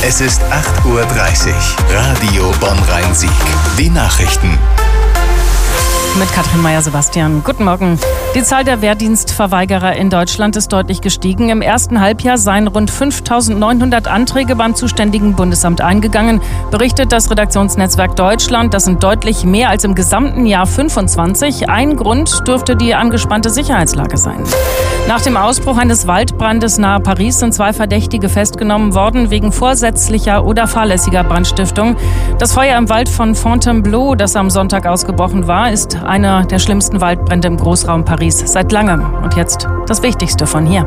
Es ist 8:30 Uhr. Radio Bonn-Rhein-Sieg. Die Nachrichten. Mit Katrin Meyer-Sebastian. Guten Morgen. Die Zahl der Wehrdienstverweigerer in Deutschland ist deutlich gestiegen. Im ersten Halbjahr seien rund 5.900 Anträge beim zuständigen Bundesamt eingegangen, berichtet das Redaktionsnetzwerk Deutschland. Das sind deutlich mehr als im gesamten Jahr 25. Ein Grund dürfte die angespannte Sicherheitslage sein. Nach dem Ausbruch eines Waldbrandes nahe Paris sind 2 Verdächtige festgenommen worden wegen vorsätzlicher oder fahrlässiger Brandstiftung. Das Feuer im Wald von Fontainebleau, das am Sonntag ausgebrochen war, ist einer der schlimmsten Waldbrände im Großraum Paris seit langem. Und jetzt das Wichtigste von hier.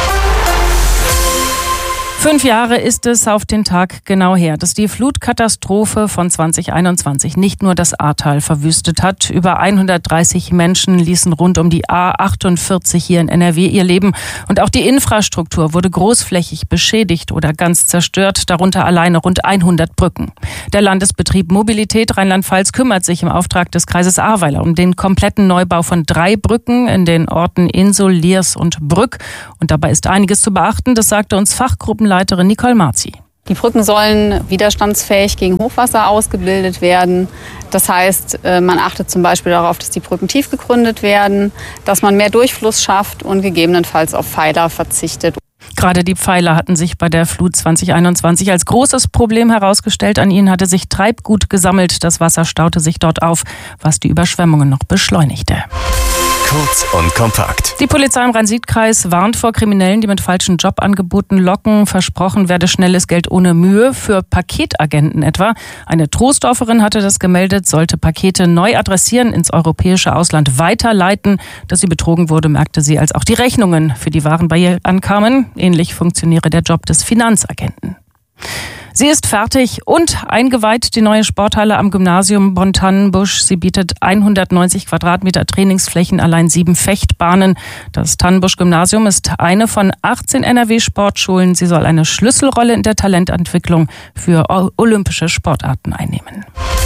5 Jahre ist es auf den Tag genau her, dass die Flutkatastrophe von 2021 nicht nur das Ahrtal verwüstet hat. Über 130 Menschen ließen rund um die A48 hier in NRW ihr Leben. Und auch die Infrastruktur wurde großflächig beschädigt oder ganz zerstört, darunter alleine rund 100 Brücken. Der Landesbetrieb Mobilität Rheinland-Pfalz kümmert sich im Auftrag des Kreises Ahrweiler um den kompletten Neubau von 3 Brücken in den Orten Insel, Liers und Brück. Und dabei ist einiges zu beachten, das sagte uns Fachgruppenleiterin Nicole Marzi. Die Brücken sollen widerstandsfähig gegen Hochwasser ausgebildet werden. Das heißt, man achtet zum Beispiel darauf, dass die Brücken tief gegründet werden, dass man mehr Durchfluss schafft und gegebenenfalls auf Pfeiler verzichtet. Gerade die Pfeiler hatten sich bei der Flut 2021 als großes Problem herausgestellt. An ihnen hatte sich Treibgut gesammelt. Das Wasser staute sich dort auf, was die Überschwemmungen noch beschleunigte. Kurz und kompakt. Die Polizei im Rhein-Sieg-Kreis warnt vor Kriminellen, die mit falschen Jobangeboten locken. Versprochen werde schnelles Geld ohne Mühe, für Paketagenten etwa. Eine Troisdorferin hatte das gemeldet, sollte Pakete neu adressieren, ins europäische Ausland weiterleiten. Dass sie betrogen wurde, merkte sie, als auch die Rechnungen für die Waren bei ihr ankamen. Ähnlich funktioniere der Job des Finanzagenten. Sie ist fertig und eingeweiht, die neue Sporthalle am Gymnasium Bonn-Tannenbusch. Sie bietet 190 Quadratmeter Trainingsflächen, allein 7 Fechtbahnen. Das Tannenbusch-Gymnasium ist eine von 18 NRW-Sportschulen. Sie soll eine Schlüsselrolle in der Talententwicklung für olympische Sportarten einnehmen.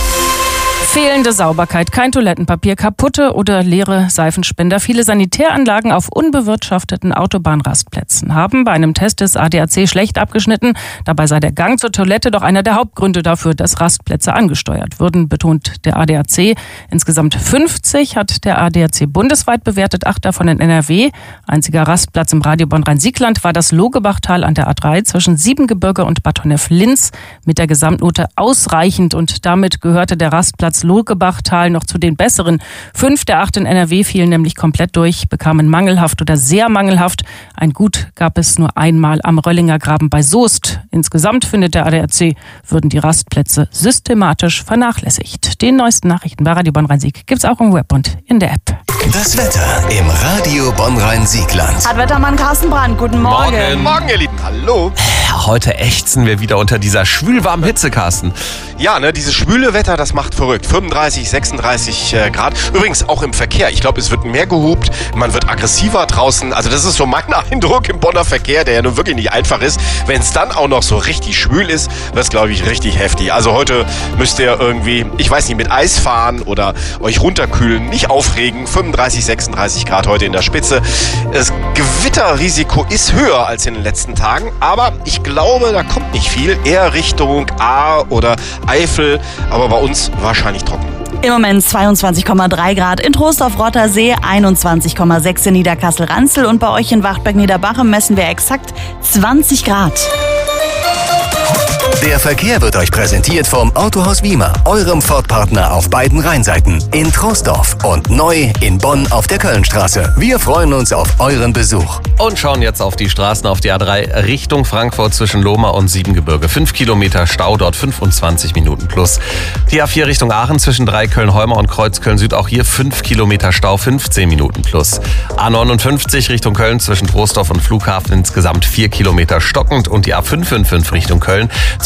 Fehlende Sauberkeit, kein Toilettenpapier, kaputte oder leere Seifenspender. Viele Sanitäranlagen auf unbewirtschafteten Autobahnrastplätzen haben bei einem Test des ADAC schlecht abgeschnitten. Dabei sei der Gang zur Toilette doch einer der Hauptgründe dafür, dass Rastplätze angesteuert würden, betont der ADAC. Insgesamt 50 hat der ADAC bundesweit bewertet, 8 davon in NRW. Einziger Rastplatz im Radio Bonn-Rhein-Siegland war das Logebachtal an der A3 zwischen Siebengebirge und Bad Honnef-Linz mit der Gesamtnote ausreichend. Und damit gehörte der Rastplatz Logebachtal noch zu den besseren. 5 der 8 in NRW fielen nämlich komplett durch, bekamen mangelhaft oder sehr mangelhaft. Ein Gut gab es nur einmal am Röllinger Graben bei Soest. Insgesamt, findet der ADAC, würden die Rastplätze systematisch vernachlässigt. Die neuesten Nachrichten bei Radio Bonn-Rhein-Sieg gibt's auch im Web und in der App. Das Wetter im Radio Bonn-Rhein-Siegland. Hat Wettermann Carsten Brand. Guten Morgen. Morgen, ihr Lieben. Hallo. Heute ächzen wir wieder unter dieser schwülwarmen Hitze, Carsten. Ja, dieses schwüle Wetter, das macht verrückt. 35, 36 Grad. Übrigens auch im Verkehr. Ich glaube, es wird mehr gehupt. Man wird aggressiver draußen. Also das ist so mein Eindruck im Bonner Verkehr, der ja nun wirklich nicht einfach ist. Wenn es dann auch noch so richtig schwül ist, wird es, glaube ich, richtig heftig. Also heute müsst ihr irgendwie, ich weiß nicht, mit Eis fahren oder euch runterkühlen. Nicht aufregen. 35, 36 Grad heute in der Spitze. Das Gewitterrisiko ist höher als in den letzten Tagen. Aber ich glaube, da kommt nicht viel. Eher Richtung Ahr oder Eifel. Aber bei uns wahrscheinlich trocken. Im Moment 22,3 Grad in Troisdorf-Rottersee, 21,6 in Niederkassel-Ranzel und bei euch in Wachtberg-Niederbachem messen wir exakt 20 Grad. Der Verkehr wird euch präsentiert vom Autohaus Wiemer, eurem Ford-Partner auf beiden Rheinseiten, in Troisdorf und neu in Bonn auf der Kölnstraße. Wir freuen uns auf euren Besuch. Und schauen jetzt auf die Straßen auf die A3 Richtung Frankfurt zwischen Lohmar und Siebengebirge. 5 Kilometer Stau, dort 25 Minuten plus. Die A4 Richtung Aachen zwischen Dreiköln-Heumar und Kreuzköln-Süd, auch hier 5 Kilometer Stau, 15 Minuten plus. A59 Richtung Köln zwischen Troisdorf und Flughafen insgesamt 4 Kilometer stockend und die A555 Richtung Köln zwischen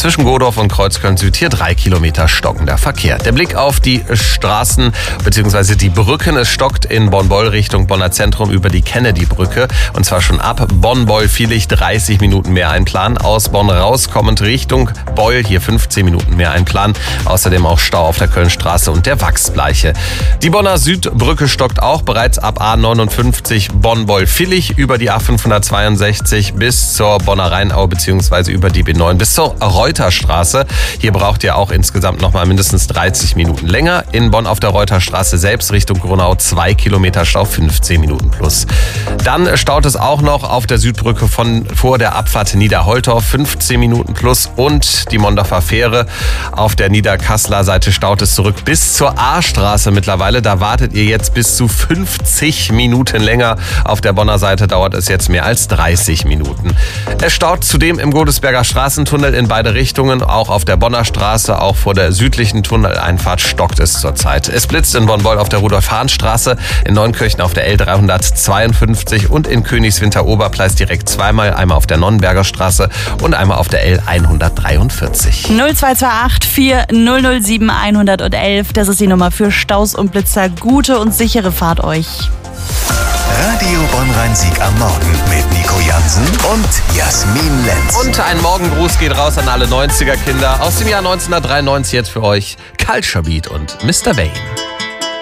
Zwischen Godorf und Kreuzköln Süd hier 3 Kilometer stockender Verkehr. Der Blick auf die Straßen bzw. die Brücken. Es stockt in Bonn-Beul Richtung Bonner Zentrum über die Kennedy-Brücke. Und zwar schon ab Bonn-Beul-Viehlich 30 Minuten mehr einplanen. Aus Bonn rauskommend Richtung Beul hier 15 Minuten mehr einplanen. Außerdem auch Stau auf der Kölnstraße und der Wachsbleiche. Die Bonner Südbrücke stockt auch bereits ab A59 Bonn-Beul-Viehlich über die A562 bis zur Bonner Rheinau bzw. über die B9 bis zur Reuterstraße. Hier braucht ihr auch insgesamt nochmal mindestens 30 Minuten länger. In Bonn auf der Reuterstraße selbst Richtung Gronau 2 Kilometer Stau, 15 Minuten plus. Dann staut es auch noch auf der Südbrücke vor der Abfahrt Niederholtorf 15 Minuten plus und die Mondorfer Fähre auf der Niederkasseler Seite staut es zurück bis zur A-Straße mittlerweile. Da wartet ihr jetzt bis zu 50 Minuten länger. Auf der Bonner Seite dauert es jetzt mehr als 30 Minuten. Es staut zudem im Godesberger Straßentunnel in beide Richtungen. Auch auf der Bonner Straße, auch vor der südlichen Tunneleinfahrt stockt es zurzeit. Es blitzt in Bonn-Beul auf der Rudolf-Hahn-Straße, in Neunkirchen auf der L352 und in Königswinter-Oberpleis direkt zweimal. Einmal auf der Nonnenberger Straße und einmal auf der L143. 0228 4007 111. Das ist die Nummer für Staus und Blitzer. Gute und sichere Fahrt euch. Radio Bonn-Rhein-Sieg am Morgen mit Nico Jansen und Jasmin Lenz. Und ein Morgengruß geht raus an alle 90er-Kinder aus dem Jahr 1993 jetzt für euch. Culture Beat und Mr. Vane.